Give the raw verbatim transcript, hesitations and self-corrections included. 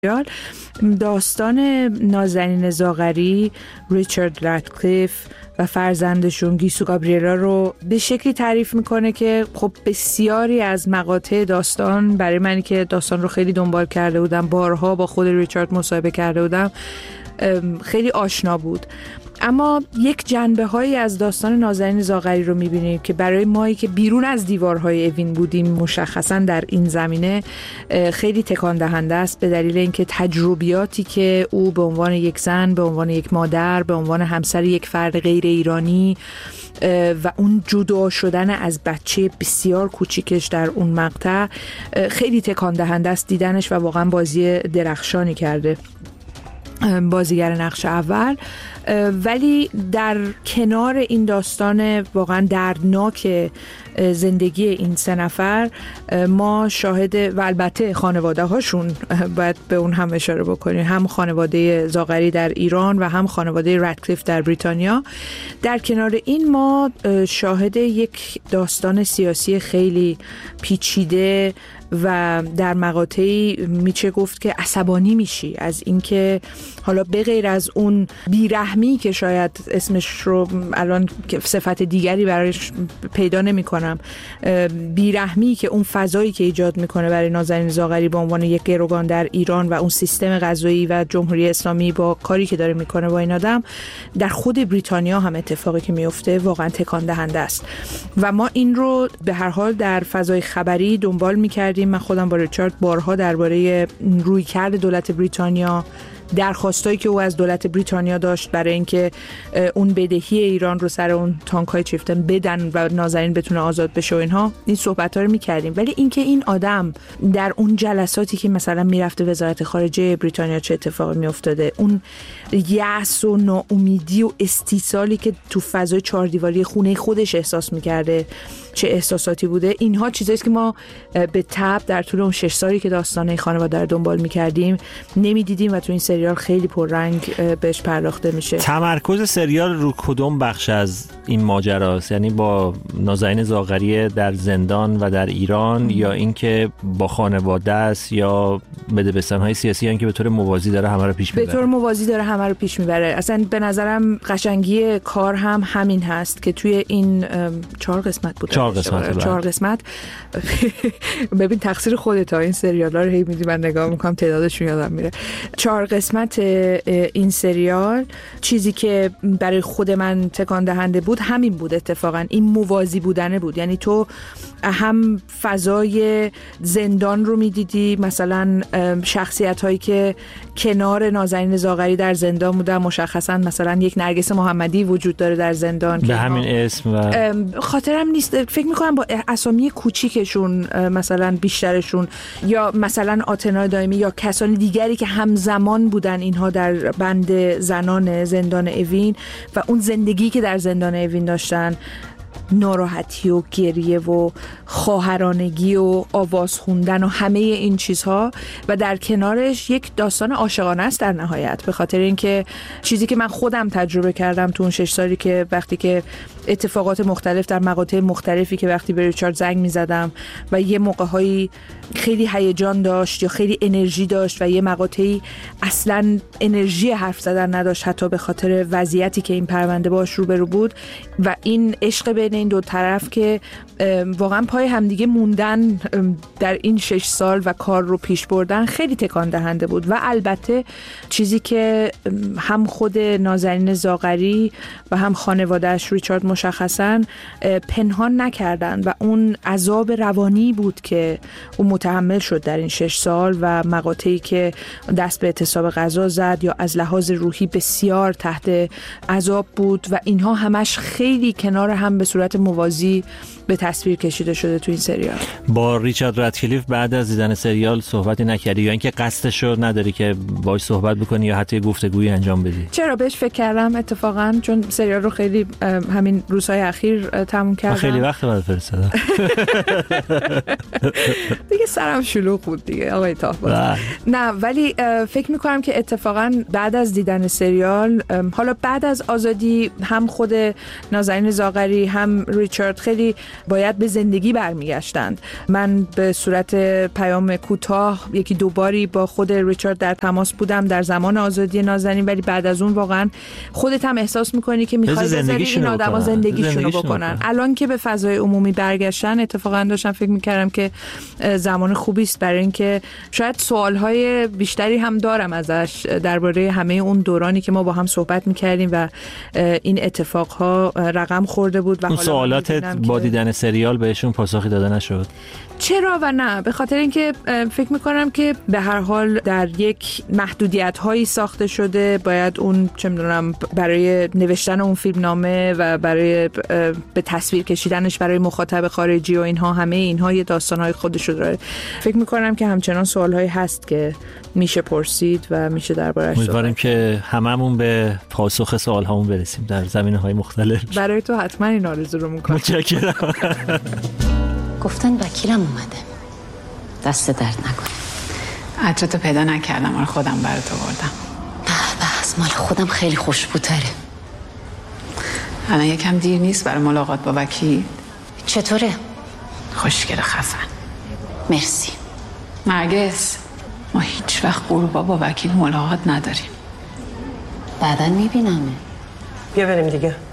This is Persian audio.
داستان نازنین زاغری، ریچارد رادکلیف و فرزندشون گیسو گابریلا رو به شکلی تعریف میکنه که خب بسیاری از مقاطع داستان برای منی که داستان رو خیلی دنبال کرده بودم، بارها با خود ریچارد مصاحبه کرده بودم، خیلی آشنا بود. اما یک جنبه هایی از داستان نازنین زاغری رو میبینیم که برای مایی که بیرون از دیوارهای اوین بودیم مشخصا در این زمینه خیلی تکان دهنده است، به دلیل اینکه تجربیاتی که او به عنوان یک زن، به عنوان یک مادر، به عنوان همسر یک فرد غیر ایرانی و اون جدا شدن از بچه بسیار کوچیکش در اون مقطع خیلی تکان دهنده است دیدنش و واقعا بازی درخشانی کرده بازیگر نقش اول. ولی در کنار این داستان واقعا دردناک زندگی این سه نفر ما شاهد، و البته خانواده هاشون باید به اون هم اشاره بکنیم، هم خانواده زاغری در ایران و هم خانواده رادکلیف در بریتانیا، در کنار این ما شاهد یک داستان سیاسی خیلی پیچیده و در مقاطعی میشه گفت که عصبانی میشی از اینکه حالا به غیر از اون بیرحمی که شاید اسمش رو الان صفت دیگری برایش پیدا نمی کنم، بیرحمی که اون فضایی که ایجاد میکنه برای نازنین زاغری به عنوان یک گروگان در ایران و اون سیستم قضایی و جمهوری اسلامی با کاری که داره میکنه با این آدم، در خود بریتانیا هم اتفاقی که میفته واقعا تکان دهنده است و ما این رو به هر حال در فضای خبری دنبال میکردیم. من خودم با ریچارد بارها درباره رویکرد دولت بریتانیا، درخواستایی که او از دولت بریتانیا داشت برای اینکه اون بدهی ایران رو سر اون تانک‌های چیفتن بدن و نازنین بتونه آزاد بشه و اینها، این صحبت‌ها رو می‌کردیم. ولی اینکه این آدم در اون جلساتی که مثلا میرفته وزارت خارجه بریتانیا چه اتفاقی میافتاده، اون یأس و ناامیدی و استیصالی که تو فضای چهار دیواری خونه خودش احساس می‌کرده چه احساساتی بوده، اینها چیزایی است که ما به تبع در طول اون شش سالی که داستان خانواده رو دنبال می‌کردیم نمی‌دیدیم و تو این سریال خیلی پررنگ بهش پرداخته میشه. تمرکز سریال رو کدوم بخش از این ماجراست؟ یعنی با نازنین زاغری در زندان و در ایران، یا اینکه با خانواده است، یا بدبستان‌های سیاسی، یا اینکه به طور موازی داره همه رو پیش میبره؟ به طور موازی داره همه رو پیش میبره. اصلا به نظرم قشنگی کار هم همین هست که توی این چهار قسمت بود. چهار قسمت. چهار قسمت. ببین تقصیر خودت، این سریالا رو هی میدی من نگاه میکنم تعدادشون یادم میره. چهار قسمت این سریال، چیزی که برای خود من تکان دهنده بود همین بود، اتفاقا این موازی بودنه بود. یعنی تو هم فضای زندان رو میدیدی، مثلا شخصیت هایی که کنار نازنین زاغری در زندان بودن، مشخصا مثلا یک نرگس محمدی وجود داره در زندان به همین اسم و خاطرم نیست، فکر میکنم با اسامی کوچیکشون مثلا بیشترشون، یا مثلا آتنا دائمی یا کسانی دیگری که همزمان بودن اینها در بند زنان زندان اوین و اون زندگی که در زندان اوین داشتن، ناراحتی و گریه و خواهرانگی و آواز خوندن و همه این چیزها، و در کنارش یک داستان عاشقانه است در نهایت، به خاطر اینکه چیزی که من خودم تجربه کردم تو اون شش سالی که وقتی که اتفاقات مختلف در مقاطع مختلفی که وقتی به ریچارد زنگ می‌زدم و یه موقع‌هایی خیلی هیجان داشت یا خیلی انرژی داشت و یه مقاطعی اصلاً انرژی حرف زدن نداشت، حتی به خاطر وضعیتی که این پرونده باش روبرو بود، و این عشق بین این دو طرف که واقعا پای همدیگه موندن در این شش سال و کار رو پیش بردن خیلی تکان دهنده بود. و البته چیزی که هم خود نازنین زاغری و هم خانواده‌اش ریچارد مشخصا پنهان نکردن و اون عذاب روانی بود که اون متحمل شد در این شش سال و مقاطعی که دست به اعتصاب غذا زد یا از لحاظ روحی بسیار تحت عذاب بود، و اینها همش خیلی کنار هم به صورت موازی به تصویر کشیده شده تو این سریال. با ریچارد رادکلیف بعد از دیدن سریال صحبتی نکردی، یا اینکه قصدشو نداری که باهاش صحبت بکنی یا حتی گفتگویی انجام بدی؟ چرا، بهش فکر کردم اتفاقا، چون سریال رو خیلی همین روزهای اخیر تموم کردم. خیلی وقت بعد فرستادم. دیگه سرم شلوغ بود دیگه آقای طاهبازی. نه ولی فکر میکنم که اتفاقا بعد از دیدن سریال، حالا بعد از آزادی، هم خود نازنین زاغری هم ریچارد خیلی باید به زندگی برمیگشتند. من به صورت پیام کوتاه یکی دو باری با خود ریچارد در تماس بودم در زمان آزادی نازنین، ولی بعد از اون واقعا خودت هم احساس میکنی که میخوای بذاری این آدما زندگیشونو بکنن. الان که به فضای عمومی برگشتن، اتفاقا داشتم فکر میکردم که زمان خوبی است برای اینکه شاید سوالهای بیشتری هم دارم ازش درباره همه اون دورانی که ما با هم صحبت میکردیم و این اتفاقها رقم خورده بود و اون سوالاتت با دیدن سریال بهشون پاسخی داده نشد؟ چرا و نه، به خاطر اینکه فکر میکنم که به هر حال در یک محدودیت هایی ساخته شده، باید اون چه میدونم برای نوشتن اون فیلمنامه و برای به تصویر کشیدنش برای مخاطب خارجی و اینها، همه اینها یه داستانهای خودش رو داره. فکر میکنم که همچنان سوالهایی هست که میشه پرسید و میشه درباره‌اش. امیدواریم که هممون به پاسخ سوالهامون برسیم در زمینه‌های مختلف. برای تو حتما این آرزو رو میکنم. متشکرم. گفتن وکیلم اومده. دست درد نکنه. عطرتو پیدا نکردم، آره خودم برات آوردم. نه بس مال خودم خیلی خوشبوتره. الان یکم دیر نیست برای ملاقات با وکیل؟ چطوره؟ خوشگل خفن. مرسی. نرگس، ما هیچ وقت غروبا با وکیل ملاقات نداریم. بعداً میبینمه. بیا بریم دیگه.